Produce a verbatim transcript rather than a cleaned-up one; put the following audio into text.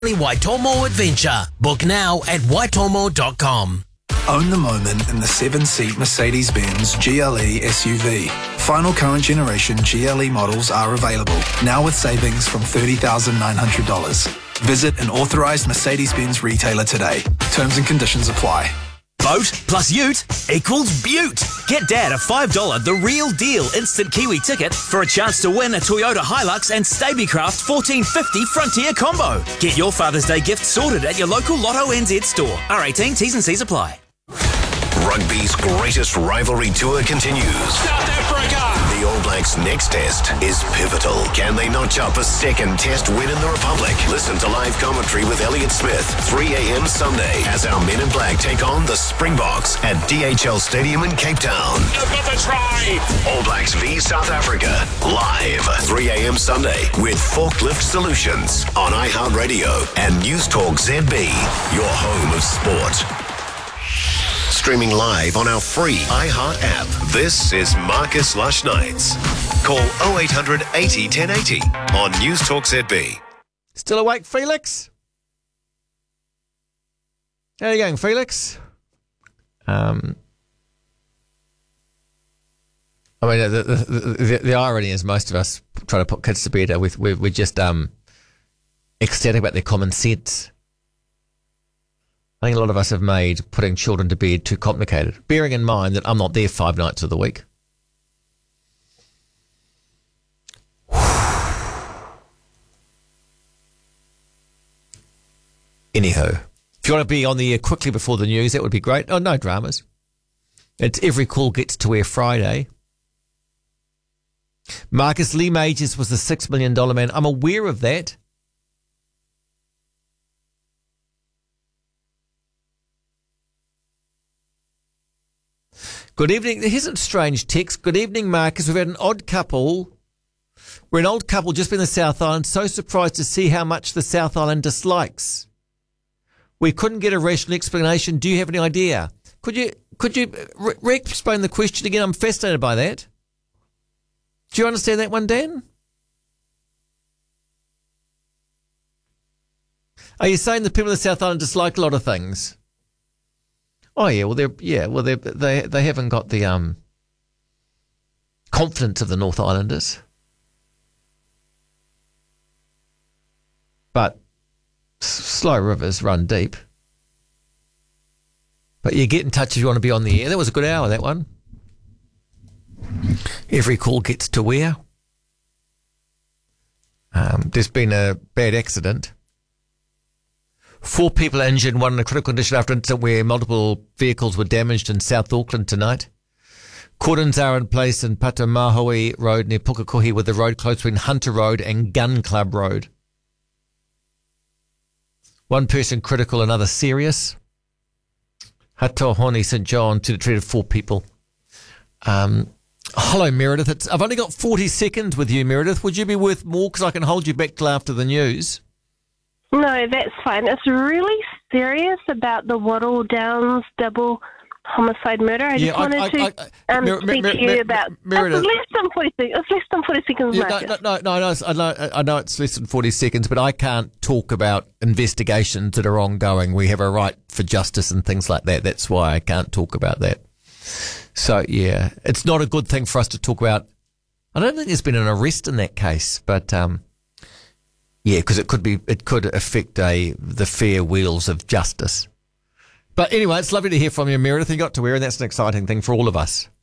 Waitomo Adventure. Book now at waitomo dot com. Own the moment in the seven-seat Mercedes-Benz G L E S U V. Final current generation G L E models are available, now with savings from thirty thousand nine hundred dollars. Visit an authorised Mercedes-Benz retailer today. Terms and conditions apply. Boat plus ute equals beaut. Get Dad a five dollars The Real Deal instant Kiwi ticket for a chance to win a Toyota Hilux and Stabicraft fourteen fifty Frontier combo. Get your Father's Day gift sorted at your local Lotto N Z store. R eighteen, T's and C's apply. Rugby's greatest rivalry tour continues. South Africa! The All Blacks' next test is pivotal. Can they notch up a second test win in the Republic? Listen to live commentary with Elliott Smith, three a.m. Sunday, as our Men in Black take on the Springboks at D H L Stadium in Cape Town. Another try! All Blacks v South Africa, live, three a.m. Sunday, with Forklift Solutions on iHeartRadio and News Talk Z B, your home of sport. Streaming live on our free iHeart app. This is Marcus Lush Nights. Call oh eight hundred eighty ten eighty on News Talk Z B. Still awake, Felix? How are you going, Felix? Um, I mean, the, the, the, the irony is most of us try to put kids to bed with we're, we're just um, ecstatic about their common sense. I think a lot of us have made putting children to bed too complicated, bearing in mind that I'm not there five nights of the week. Anyhow, if you want to be on the air quickly before the news, that would be great. Oh, no dramas. It's Every Call Gets to Air Friday. Marcus Lee Majors was the six million dollars man. I'm aware of that. Good evening. Here's a strange text. Good evening, Marcus. We've had an odd couple. We're an old couple just been in the South Island. So surprised to see how much the South Island dislikes. We couldn't get a rational explanation. Do you have any idea? Could you could you re- re-explain the question again? I'm fascinated by that. Do you understand that one, Dan? Are you saying that people in the South Island dislike a lot of things? Oh yeah, well they're yeah, well they they they haven't got the um confidence of the North Islanders, but s- slow rivers run deep. But you get in touch if you want to be on the air. That was a good hour, that one. Every call gets to where. Um, there's been a bad accident. Four people injured, one in a critical condition after an incident where multiple vehicles were damaged in South Auckland tonight. Cordons are in place in Patamahui Road near Pukekohe, with the road close between Hunter Road and Gun Club Road. One person critical, another serious. Hatohoni Saint John treated four people. Um, hello, Meredith. It's, I've only got forty seconds with you, Meredith. Would you be worth more? Because I can hold you back till after the news. No, that's fine. It's really serious about the Wattle Downs double homicide murder. I yeah, just wanted I, I, to I, um, Mer- speak Mer- to you Mer- about... Meredith. It's less than forty seconds. It's less than forty seconds, Yeah, Marcus. no, no, no, no, I know, I know it's less than forty seconds, but I can't talk about investigations that are ongoing. We have a right for justice and things like that. That's why I can't talk about that. So, yeah, it's not a good thing for us to talk about. I don't think there's been an arrest in that case, but... um. Yeah, because it could be, it could affect a the fair wheels of justice. But anyway, it's lovely to hear from you, Meredith. You got to wear, and that's an exciting thing for all of us.